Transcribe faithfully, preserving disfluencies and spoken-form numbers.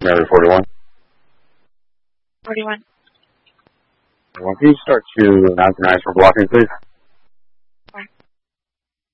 Mary forty-one. forty-one. Can you start to announce your eyes for blocking, please?